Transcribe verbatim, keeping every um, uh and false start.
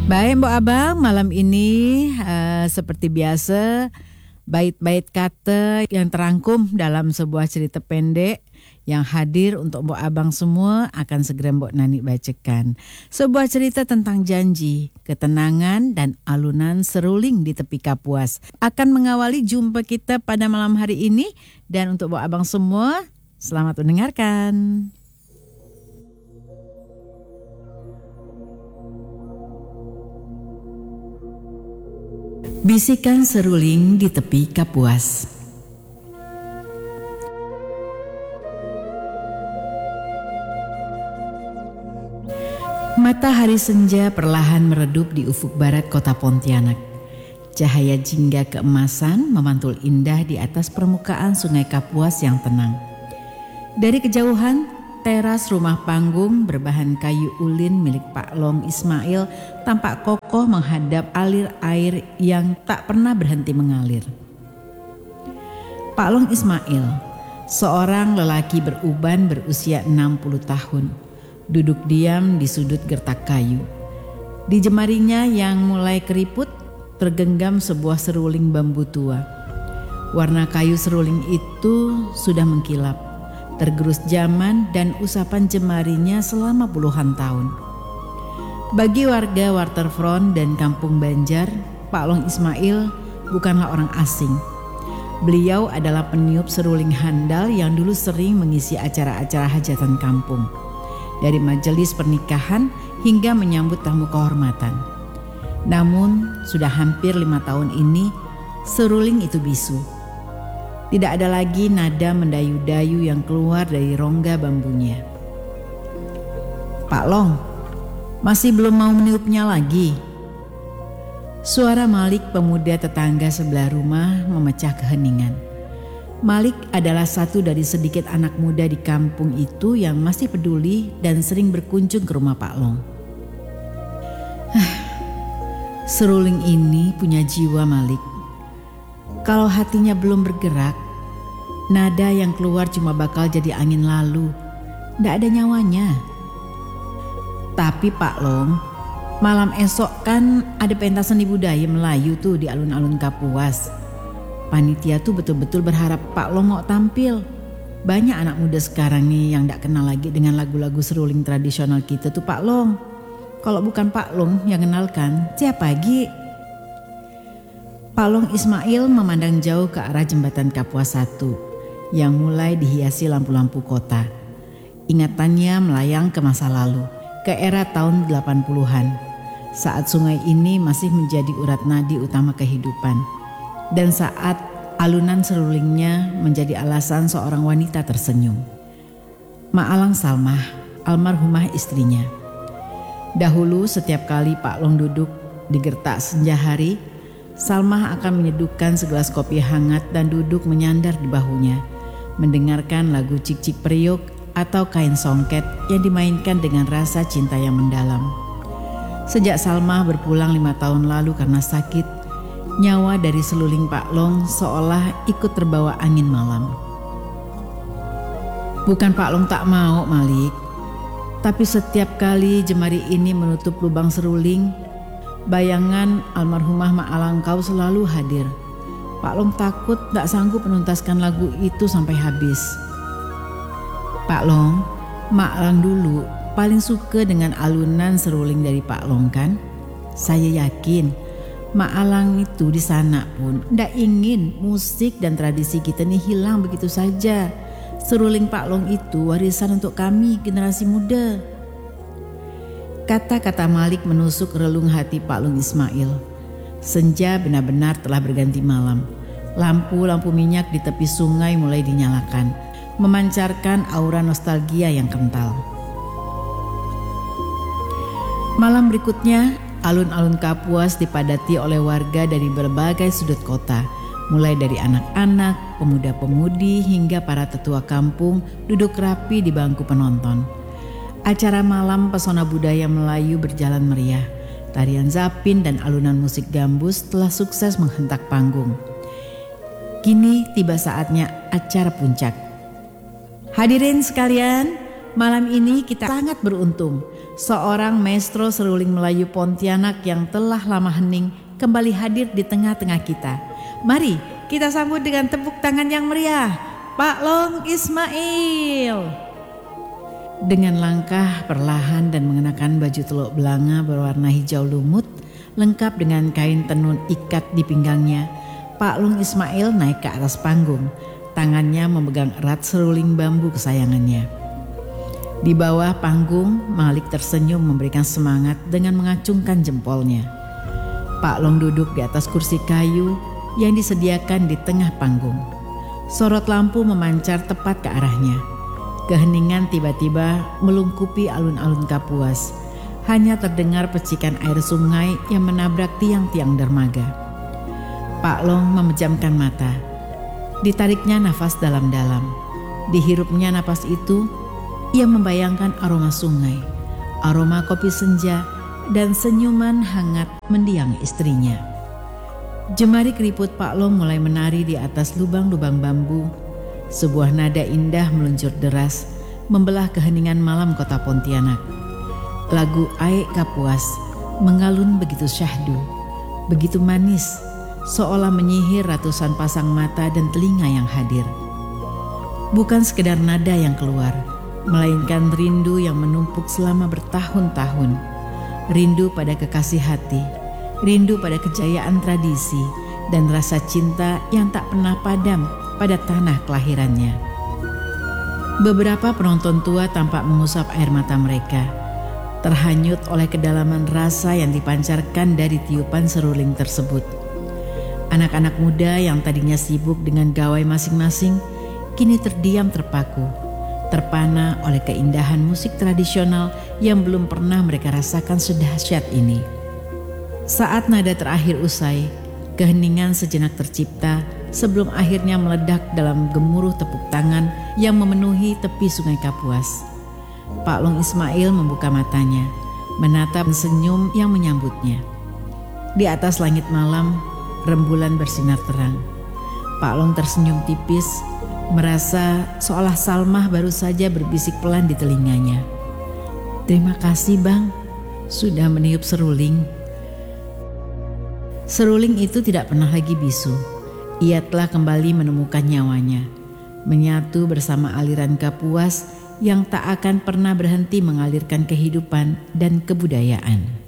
Baik Mbok Abang, malam ini uh, seperti biasa bait-bait kata yang terangkum dalam sebuah cerita pendek yang hadir untuk Mbok Abang semua akan segera Mbok Nani bacakan. Sebuah cerita tentang janji, ketenangan dan alunan seruling di tepi Kapuas akan mengawali jumpa kita pada malam hari ini, dan untuk Mbok Abang semua selamat mendengarkan. Bisikan seruling di tepi Kapuas. Matahari senja perlahan meredup di ufuk barat kota Pontianak. Cahaya jingga keemasan memantul indah di atas permukaan sungai Kapuas yang tenang. Dari kejauhan, teras rumah panggung berbahan kayu ulin milik Pak Long Ismail tampak kokoh menghadap alir air yang tak pernah berhenti mengalir. Pak Long Ismail, seorang lelaki beruban berusia enam puluh tahun, duduk diam di sudut gertak kayu. Di jemarinya yang mulai keriput tergenggam sebuah seruling bambu tua. Warna kayu seruling itu sudah mengkilap, tergerus zaman dan usapan jemarinya selama puluhan tahun. Bagi warga Waterfront dan Kampung Banjar, Pak Long Ismail bukanlah orang asing. Beliau adalah peniup seruling handal yang dulu sering mengisi acara-acara hajatan kampung, dari majelis pernikahan hingga menyambut tamu kehormatan. Namun sudah hampir lima tahun ini seruling itu bisu. Tidak ada lagi nada mendayu-dayu yang keluar dari rongga bambunya. Pak Long, masih belum mau meniupnya lagi? Suara Malik, pemuda tetangga sebelah rumah, memecah keheningan. Malik adalah satu dari sedikit anak muda di kampung itu yang masih peduli dan sering berkunjung ke rumah Pak Long. Seruling ini punya jiwa, Malik. Kalau hatinya belum bergerak, nada yang keluar cuma bakal jadi angin lalu, ndak ada nyawanya. Tapi Pak Long, malam esok kan ada pentas seni budaya Melayu tuh di alun-alun Kapuas. Panitia tuh betul-betul berharap Pak Long mau tampil. Banyak anak muda sekarang nih yang ndak kenal lagi dengan lagu-lagu seruling tradisional kita tuh Pak Long. Kalau bukan Pak Long yang kenalkan, siapa lagi? Pak Long Ismail memandang jauh ke arah jembatan Kapuas satu yang mulai dihiasi lampu-lampu kota. Ingatannya melayang ke masa lalu, ke era tahun delapan puluhan, saat sungai ini masih menjadi urat nadi utama kehidupan, dan saat alunan serulingnya menjadi alasan seorang wanita tersenyum. Maalang Salmah, almarhumah istrinya. Dahulu setiap kali Pak Long duduk di gertak senja hari, Salmah akan menyeduhkan segelas kopi hangat dan duduk menyandar di bahunya, mendengarkan lagu Cik-Cik Priok atau Kain Songket yang dimainkan dengan rasa cinta yang mendalam. Sejak Salmah berpulang lima tahun lalu karena sakit, nyawa dari seluling Pak Long seolah ikut terbawa angin malam. Bukan Pak Long tak mau, Malik, tapi setiap kali jemari ini menutup lubang seruling, bayangan almarhumah Mak Alangkau selalu hadir. Pak Long takut tak sanggup menuntaskan lagu itu sampai habis. Pak Long, Mak Alang dulu paling suka dengan alunan seruling dari Pak Long kan? Saya yakin Mak Alang itu di sana pun ndak ingin musik dan tradisi kita nih hilang begitu saja. Seruling Pak Long itu warisan untuk kami generasi muda. Kata-kata Malik menusuk relung hati Pak Long Ismail. Senja benar-benar telah berganti malam. Lampu-lampu minyak di tepi sungai mulai dinyalakan, memancarkan aura nostalgia yang kental. Malam berikutnya, alun-alun Kapuas dipadati oleh warga dari berbagai sudut kota, mulai dari anak-anak, pemuda-pemudi hingga para tetua kampung duduk rapi di bangku penonton. Acara malam pesona budaya Melayu berjalan meriah. Tarian zapin dan alunan musik gambus telah sukses menghentak panggung. Kini tiba saatnya acara puncak. Hadirin sekalian, malam ini kita sangat beruntung seorang maestro seruling Melayu Pontianak yang telah lama hening kembali hadir di tengah-tengah kita. Mari kita sambut dengan tepuk tangan yang meriah, Pak Long Ismail. Dengan langkah perlahan dan mengenakan baju teluk belanga berwarna hijau lumut, lengkap dengan kain tenun ikat di pinggangnya, Pak Long Ismail naik ke atas panggung. Tangannya memegang erat seruling bambu kesayangannya. Di bawah panggung, Malik tersenyum memberikan semangat dengan mengacungkan jempolnya. Pak Long duduk di atas kursi kayu yang disediakan di tengah panggung. Sorot lampu memancar tepat ke arahnya. Keheningan tiba-tiba melungkupi alun-alun Kapuas. Hanya terdengar percikan air sungai yang menabrak tiang-tiang dermaga. Pak Long memejamkan mata. Ditariknya nafas dalam-dalam. Dihirupnya napas itu, ia membayangkan aroma sungai, aroma kopi senja, dan senyuman hangat mendiang istrinya. Jemari keriput Pak Long mulai menari di atas lubang-lubang bambu. Sebuah nada indah meluncur deras, membelah keheningan malam kota Pontianak. Lagu Aek Kapuas mengalun begitu syahdu, begitu manis, seolah menyihir ratusan pasang mata dan telinga yang hadir. Bukan sekedar nada yang keluar, melainkan rindu yang menumpuk selama bertahun-tahun. Rindu pada kekasih hati, rindu pada kejayaan tradisi, dan rasa cinta yang tak pernah padam pada tanah kelahirannya. Beberapa penonton tua tampak mengusap air mata mereka, terhanyut oleh kedalaman rasa yang dipancarkan dari tiupan seruling tersebut. Anak-anak muda yang tadinya sibuk dengan gawai masing-masing, kini terdiam terpaku, terpana oleh keindahan musik tradisional yang belum pernah mereka rasakan sedahsyat ini. Saat nada terakhir usai, keheningan sejenak tercipta sebelum akhirnya meledak dalam gemuruh tepuk tangan yang memenuhi tepi sungai Kapuas. Pak Long Ismail membuka matanya, menatap senyum yang menyambutnya. Di atas langit malam, rembulan bersinar terang. Pak Long tersenyum tipis, merasa seolah Salmah baru saja berbisik pelan di telinganya. Terima kasih Bang, sudah meniup seruling. Seruling itu tidak pernah lagi bisu. Ia telah kembali menemukan nyawanya, menyatu bersama aliran Kapuas yang tak akan pernah berhenti mengalirkan kehidupan dan kebudayaan.